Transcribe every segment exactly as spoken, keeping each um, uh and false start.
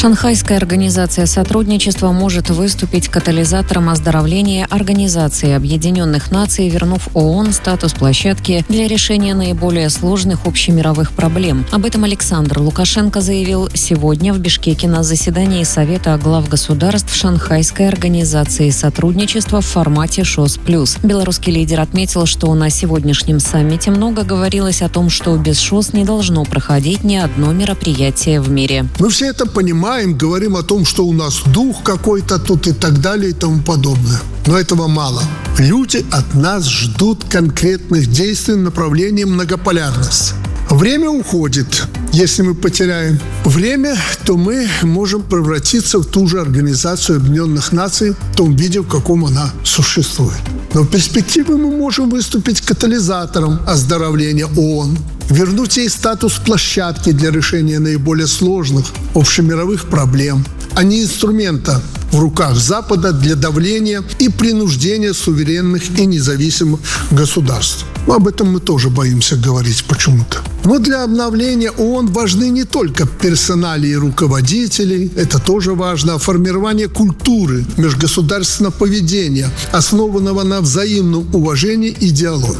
Шанхайская организация сотрудничества может выступить катализатором оздоровления Организации Объединенных Наций, вернув ООН статус площадки для решения наиболее сложных общемировых проблем. Об этом Александр Лукашенко заявил сегодня в Бишкеке на заседании Совета глав государств Шанхайской организации сотрудничества в формате ШОС плюс. Белорусский лидер отметил, что на сегодняшнем саммите много говорилось о том, что без ШОС не должно проходить ни одно мероприятие в мире. Мы все это понимаем. Говорим о том, что у нас дух какой-то тут и так далее и тому подобное. Но этого мало. Люди от нас ждут конкретных действий в направлении многополярности. Время уходит. Если мы потеряем время, то мы можем превратиться в ту же Организацию Объединенных Наций в том виде, в каком она существует. Но в перспективе мы можем выступить катализатором оздоровления ООН, вернуть ей статус площадки для решения наиболее сложных общемировых проблем, а не инструмента в руках Запада для давления и принуждения суверенных и независимых государств. Об этом мы тоже боимся говорить почему-то. Но для обновления ООН важны не только персоналии руководителей, это тоже важно, а формирование культуры межгосударственного поведения, основанного на взаимном уважении и диалоге.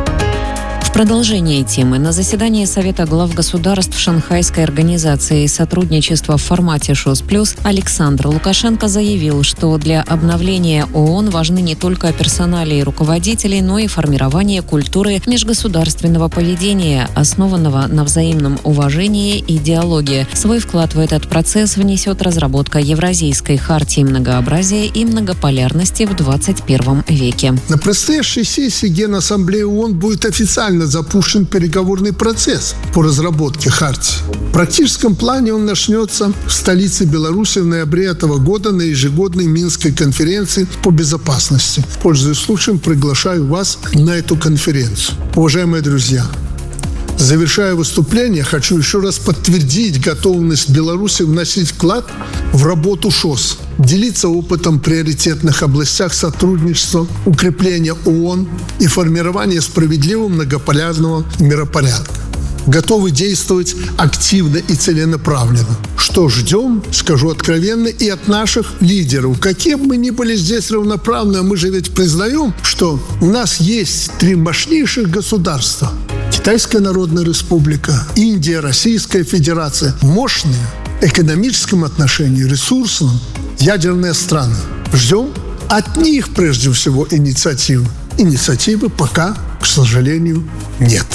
В продолжение темы на заседании Совета глав государств Шанхайской организации сотрудничества в формате ШОС плюс Александр Лукашенко заявил, что для обновления ООН важны не только персоналии руководителей, но и формирование культуры межгосударственного поведения, основанного на взаимном уважении и диалоге. Свой вклад в этот процесс внесет разработка Евразийской хартии многообразия и многополярности в двадцать первом веке. На предстоящей сессии Генассамблеи ООН будет официально запущен переговорный процесс по разработке хартии. В практическом плане он начнется в столице Беларуси в ноябре этого года на ежегодной Минской конференции по безопасности. Пользуясь случаем, приглашаю вас на эту конференцию. Уважаемые друзья, завершая выступление, хочу еще раз подтвердить готовность Беларуси вносить вклад в работу ШОС, делиться опытом в приоритетных областях сотрудничества, укрепления ООН и формирования справедливого многополярного миропорядка. Готовы действовать активно и целенаправленно. Что ждем, скажу откровенно, и от наших лидеров. Какие бы мы ни были здесь равноправны, мы же ведь признаем, что у нас есть три мощнейших государства. Китайская Народная Республика, Индия, Российская Федерация. Мощные в экономическом отношении, ресурсном, ядерные страны. Ждем от них прежде всего инициативы. Инициативы пока, к сожалению, нет.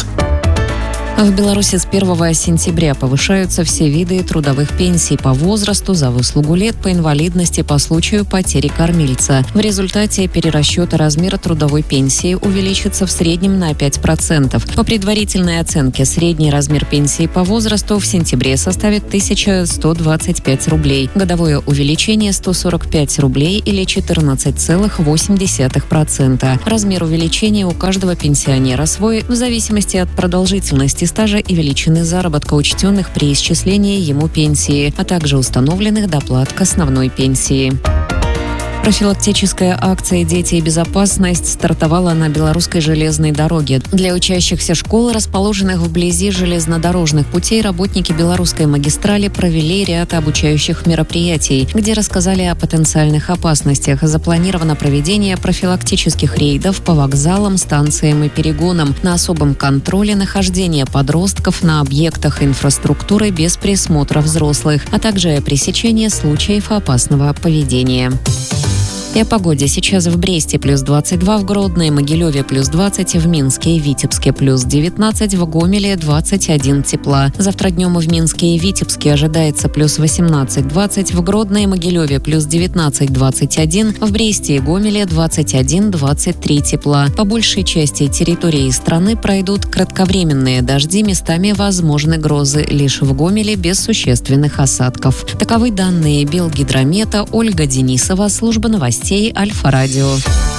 В Беларуси с первого сентября повышаются все виды трудовых пенсий по возрасту, за выслугу лет, по инвалидности по случаю потери кормильца. В результате перерасчета размера трудовой пенсии увеличится в среднем на пять процентов. По предварительной оценке, средний размер пенсии по возрасту в сентябре составит тысяча сто двадцать пять рублей. Годовое увеличение сто сорок пять рублей или четырнадцать целых восемь десятых процента. Размер увеличения у каждого пенсионера свой в зависимости от продолжительности стажа и величины заработка, учтенных при исчислении ему пенсии, а также установленных доплат к основной пенсии. Профилактическая акция «Дети и безопасность» стартовала на Белорусской железной дороге. Для учащихся школ, расположенных вблизи железнодорожных путей, работники Белорусской магистрали провели ряд обучающих мероприятий, где рассказали о потенциальных опасностях. Запланировано проведение профилактических рейдов по вокзалам, станциям и перегонам, на особом контроле нахождения подростков на объектах инфраструктуры без присмотра взрослых, а также пресечение случаев опасного поведения. И о погоде. Сейчас в Бресте плюс двадцать два, в Гродно, Могилеве плюс двадцать, в Минске и Витебске плюс девятнадцать, в Гомеле двадцать один тепла. Завтра днем в Минске и Витебске ожидается плюс восемнадцать двадцать, в Гродно и Могилеве плюс девятнадцать двадцать один, в Бресте и Гомеле двадцать один двадцать три тепла. По большей части территории страны пройдут кратковременные дожди, местами возможны грозы, лишь в Гомеле без существенных осадков. Таковы данные Белгидромета. Ольга Денисова, служба новостей Альфа-радио.